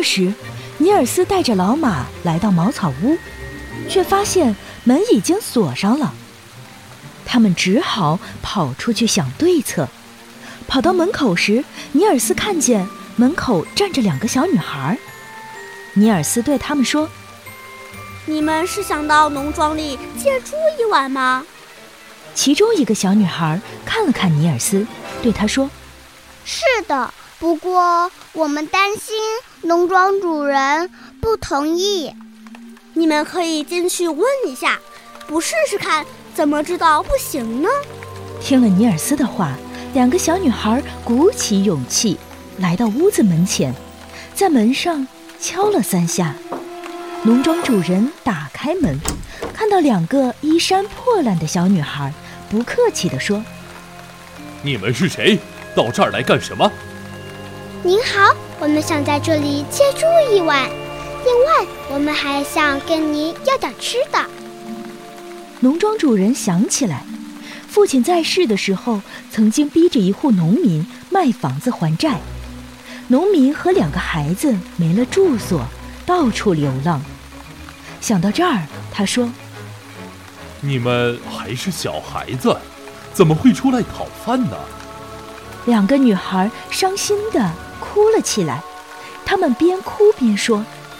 时，尼尔斯带着老马来到茅草屋，却发现门已经锁上了。他们只好跑出去想对策。跑到门口时，尼尔斯看见门口站着2个小女孩。尼尔斯对他们说：“ 你们是想到农庄里借住一晚吗？” 其中一个小女孩看了看尼尔斯，对他说：“ 是的，不过我们担心农庄主人不同意。” 你们可以进去问一下，不试试看，怎么知道不行呢？ 听了尼尔斯的话，2个小女孩鼓起勇气来到屋子门前，在门上敲了3下。农庄主人打开门，看到2个衣衫破烂的小女孩，不客气地说：“ 你们是谁？到这儿来干什么？”“ 您好，我们想在这里借住一晚，另外我们还想跟您要点吃的。” 农庄主人想起来，父亲在世的时候曾经逼着一户农民卖房子还债，农民和2个孩子没了住所，到处流浪。想到这儿，他说：“ 你们还是小孩子，怎么会出来讨饭呢 ？”2个女孩伤心地哭了起来，她们边哭边说：“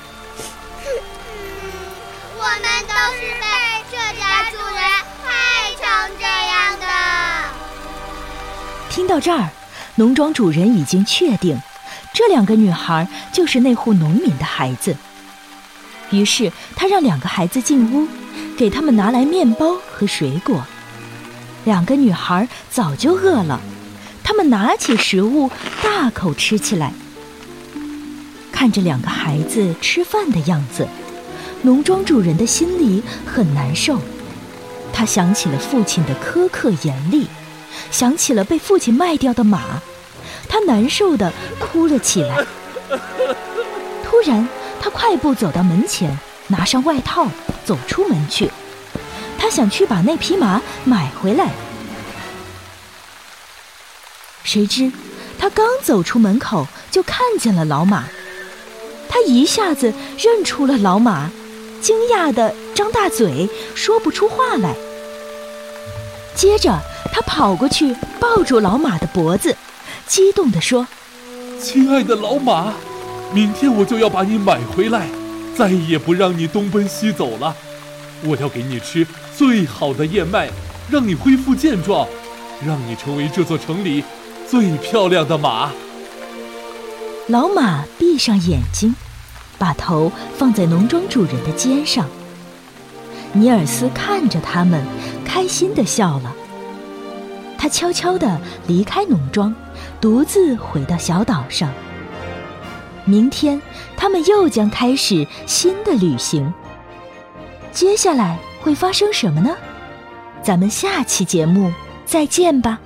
我们都是被这家主人害成这样的。” 听到这儿，农庄主人已经确定，这2个女孩就是那户农民的孩子。于是他让2个孩子进屋，给他们拿来面包和水果。2个女孩早就饿了，她们拿起食物大口吃起来。看着2个孩子吃饭的样子，农庄主人的心里很难受。他想起了父亲的苛刻严厉，想起了被父亲卖掉的马，他难受地哭了起来。突然他快步走到门前，拿上外套走出门去。他想去把那匹马买回来。谁知他刚走出门口，就看见了老马。他一下子认出了老马，惊讶地张大嘴，说不出话来。接着他跑过去抱住老马的脖子，激动地说：“ 亲爱的老马，明天我就要把你买回来，再也不让你东奔西走了。我要给你吃最好的燕麦，让你恢复健壮，让你成为这座城里最漂亮的马。” 老马闭上眼睛，把头放在农庄主人的肩上。尼尔斯看着他们，开心地笑了。他悄悄地离开农庄，独自回到小岛上。明天他们又将开始新的旅行。接下来会发生什么呢？咱们下期节目再见吧。